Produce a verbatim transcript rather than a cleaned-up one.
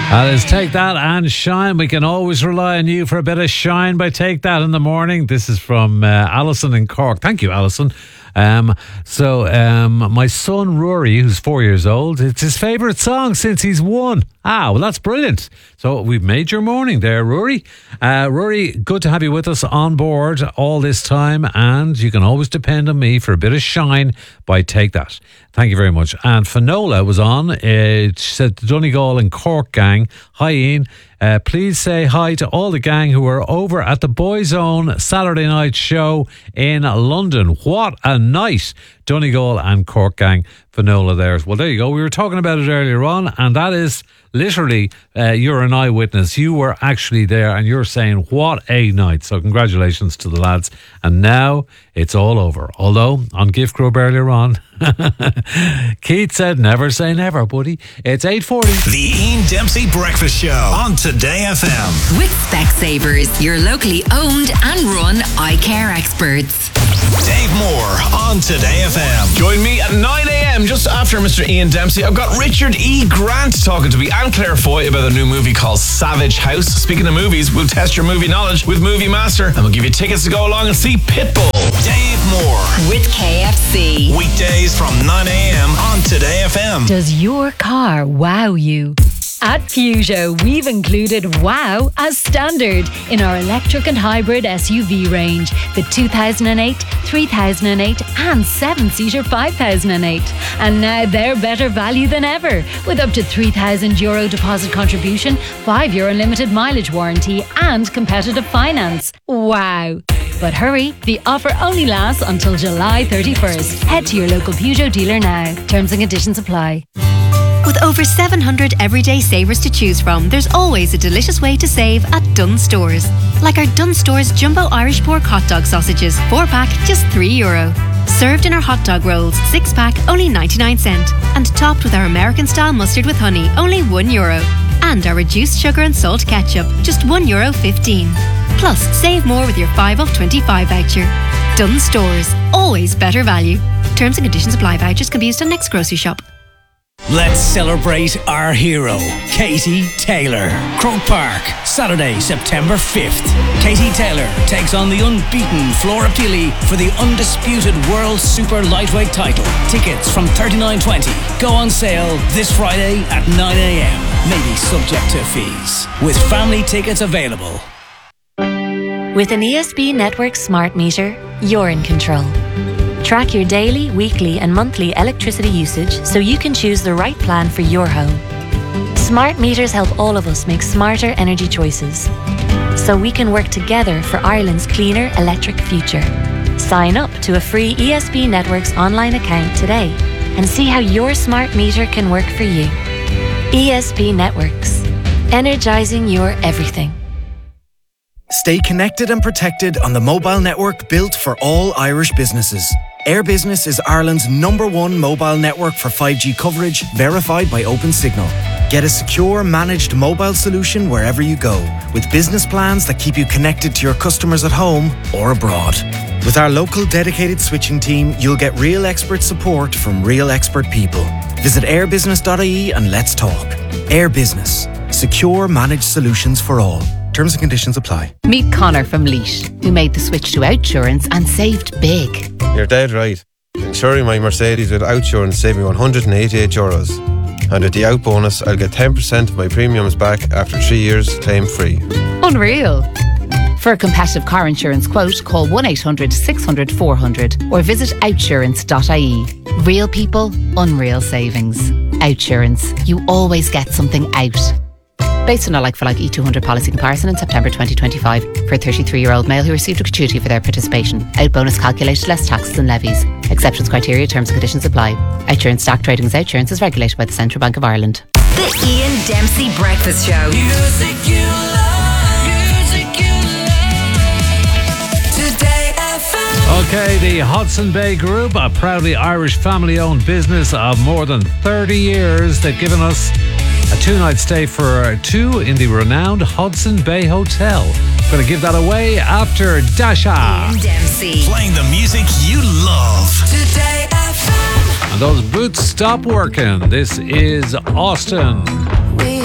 That is Take That and Shine. We can always rely on you for a bit of shine by Take That in the morning. This is from uh, Alison in Cork. Thank you, Alison. Um, so, um, my son Rory, who's four years old, it's his favourite song since he's one. Ah, well, that's brilliant. So we've made your morning there, Rory. Uh, Rory, good to have you with us on board all this time, and you can always depend on me for a bit of shine by Take That. Thank you very much. And Finola was on. Uh, she said the Donegal and Cork gang. Hi, Ian. Uh, please say hi to all the gang who are over at the Boys Own Saturday night show in London. What a night. Donegal and Cork gang. Finola there. Well, there you go. We were talking about it earlier on, and that is literally, uh, you're an eyewitness. You were actually there, and you're saying, what a night. So congratulations to the lads. And now it's all over. Although, on Gift Grub earlier on, Keith said, never say never, buddy. It's eight forty. The Ian Dempsey Breakfast Show on Today F M. With Specsavers, your locally owned and run eye care experts. Dave Moore on Today F M. Join me at nine a.m. just after Mister Ian Dempsey. I've got Richard E. Grant talking to me and Claire Foy about a new movie called Savage House. Speaking of movies, we'll test your movie knowledge with Movie Master, and we'll give you tickets to go along and see Pitbull. Dave Moore with K F C. Weekdays from nine a.m. on Today F M. Does your car wow you? At Peugeot, we've included wow as standard in our electric and hybrid S U V range. The two thousand eight, three thousand eight and seven-seater five thousand eight. And now they're better value than ever, with up to three thousand euro deposit contribution, five year unlimited mileage warranty and competitive finance. Wow! But hurry, the offer only lasts until July thirty-first. Head to your local Peugeot dealer now. Terms and conditions apply. With over seven hundred everyday savers to choose from, there's always a delicious way to save at Dunnes Stores. Like our Dunnes Stores Jumbo Irish Pork Hot Dog Sausages, four pack, just three euro. Served in our hot dog rolls, six pack, only ninety-nine cent. And topped with our American style mustard with honey, only one euro. And our reduced sugar and salt ketchup, just one euro fifteen. Plus, save more with your five off twenty-five voucher. Dunnes Stores, always better value. Terms and conditions apply. Vouchers can be used on next grocery shop. Let's celebrate our hero, Katie Taylor. Croke Park, Saturday, September fifth. Katie Taylor takes on the unbeaten Flora Pili for the undisputed World Super Lightweight title. Tickets from thirty-nine twenty go on sale this Friday at nine a.m. Maybe subject to fees. With family tickets available. With an E S B Network smart meter, you're in control. Track your daily, weekly and monthly electricity usage so you can choose the right plan for your home. Smart meters help all of us make smarter energy choices, so we can work together for Ireland's cleaner electric future. Sign up to a free E S B Networks online account today and see how your smart meter can work for you. E S B Networks. Energizing your everything. Stay connected and protected on the mobile network built for all Irish businesses. Air Business is Ireland's number one mobile network for five G coverage, verified by OpenSignal. Get a secure, managed mobile solution wherever you go, with business plans that keep you connected to your customers at home or abroad. With our local dedicated switching team, you'll get real expert support from real expert people. Visit airbusiness dot I E and let's talk. Air Business. Secure, managed solutions for all. Terms and conditions apply. Meet Connor from Leash, who made the switch to Outsurance and saved big. You're dead right. Insuring my Mercedes with Outsurance saved me one hundred eighty-eight euros. And with the Out bonus, I'll get ten percent of my premiums back after three years claim free. Unreal. For a competitive car insurance quote, call one eight hundred six hundred four hundred or visit outsurance dot I E. Real people, unreal savings. Outsurance. You always get something out. Based on a like-for-like E two hundred policy comparison in September twenty twenty-five for a thirty-three-year-old male who received a gratuity for their participation. Out bonus calculated less taxes and levies. Acceptance criteria, terms and conditions apply. Outsurance stock trading as Outsurance is regulated by the Central Bank of Ireland. The Ian Dempsey Breakfast Show. Music you love, music you love. Today F M. Okay, the Hudson Bay Group, a proudly Irish family-owned business of more than thirty years. They've given us a two-night stay for two in the renowned Hudson Bay Hotel. I'm going to give that away after Dasha. Ian Dempsey. Playing the music you love. Today F M. And those boots stop working. This is Austin. We